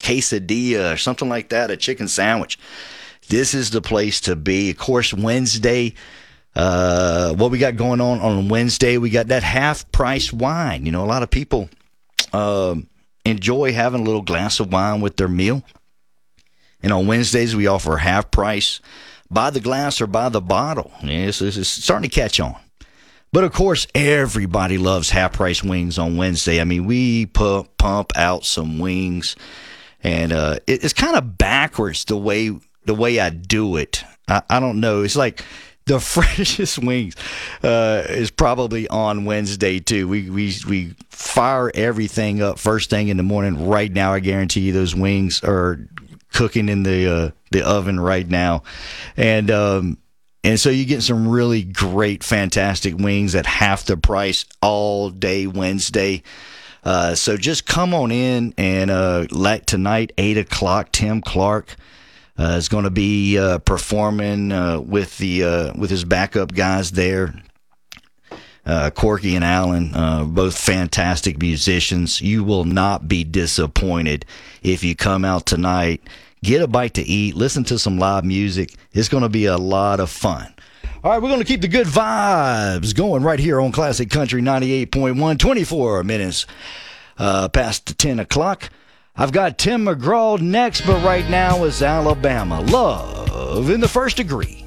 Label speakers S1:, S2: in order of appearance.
S1: quesadilla or something like that, a chicken sandwich, this is the place to be. Of course, Wednesday, what we got going on Wednesday, we got that half-price wine. You know, a lot of people enjoy having a little glass of wine with their meal. And on Wednesdays, we offer half price by the glass or by the bottle. It's starting to catch on. But, of course, everybody loves half-price wings on Wednesday. I mean, we pump out some wings, and it's kind of backwards the way I do it. I don't know. It's like the freshest wings is probably on Wednesday, too. We fire everything up first thing in the morning. Right now, I guarantee you those wings are cooking in the oven right now. And so you get some really great, fantastic wings at half the price all day Wednesday. So just come on in, and like tonight, 8 o'clock, Tim Clark is going to be performing with his backup guys there. Corky and Alan, both fantastic musicians. You will not be disappointed if you come out tonight. Get a bite to eat, listen to some live music. It's going to be a lot of fun. All right, we're going to keep the good vibes going right here on Classic Country 98.1, 24 minutes past 10 o'clock. I've got Tim McGraw next, but right now is Alabama. Love in the First Degree.